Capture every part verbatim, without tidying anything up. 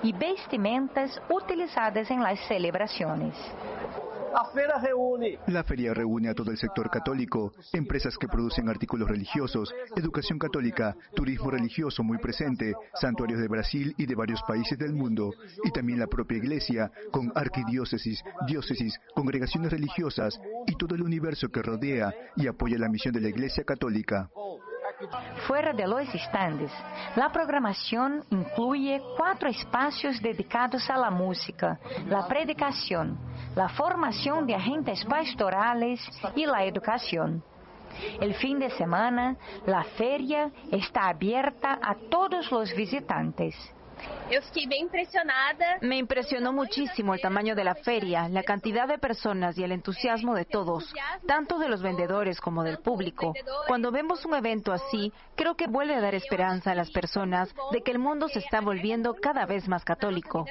y vestimentas utilizadas en las celebraciones. La feria reúne a todo el sector católico, empresas que producen artículos religiosos, educación católica, turismo religioso muy presente, santuarios de Brasil y de varios países del mundo, y también la propia iglesia, con arquidiócesis, diócesis, congregaciones religiosas y todo el universo que rodea y apoya la misión de la Iglesia Católica. Fuera de los estandes, la programación incluye cuatro espacios dedicados a la música, la predicación, la formación de agentes pastorales y la educación. El fin de semana, la feria está abierta a todos los visitantes. Eu fiquei bem impresionada. Me impresionó muchísimo el tamaño de la feria, la cantidad de personas y el entusiasmo de todos, tanto de los vendedores como del público. Cuando vemos un evento así, creo que vuelve a dar esperanza a las personas de que el mundo se está volviendo cada vez más católico.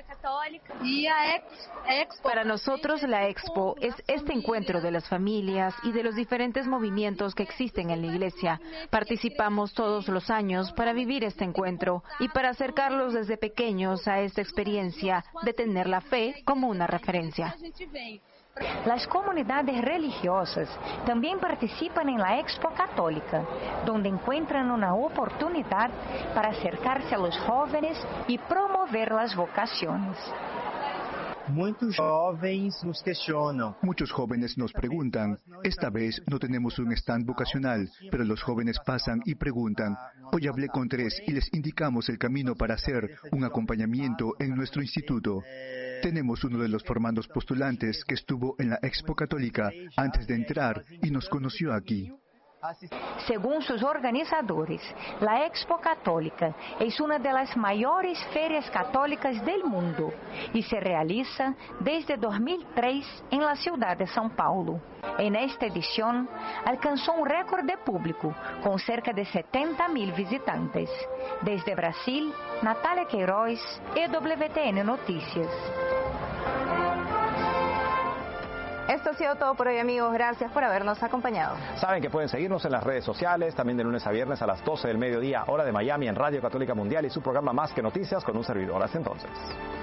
Para nosotros, la Expo es este encuentro de las familias y de los diferentes movimientos que existen en la Iglesia. Participamos todos los años para vivir este encuentro y para acercarlos desde pequeños a esta experiencia de tener la fe como una referencia. Las comunidades religiosas también participan en la Expo Católica, donde encuentran una oportunidad para acercarse a los jóvenes y promover las vocaciones. Muchos jóvenes nos cuestionan. Muchos jóvenes nos preguntan, esta vez no tenemos un stand vocacional, pero los jóvenes pasan y preguntan. Hoy hablé con tres y les indicamos el camino para hacer un acompañamiento en nuestro instituto. Tenemos uno de los formandos postulantes que estuvo en la Expo Católica antes de entrar y nos conoció aquí. Según sus organizadores, la Expo Católica es una de las mayores ferias católicas del mundo y se realiza desde dos mil tres en la ciudad de São Paulo. En esta edición alcanzó un récord de público con cerca de setenta mil visitantes. Desde Brasil, Natalia Queiroz, E W T N Noticias. Esto ha sido todo por hoy, amigos. Gracias por habernos acompañado. Saben que pueden seguirnos en las redes sociales, también de lunes a viernes a las doce del mediodía, hora de Miami, en Radio Católica Mundial y su programa Más que Noticias con un servidor. Hasta entonces.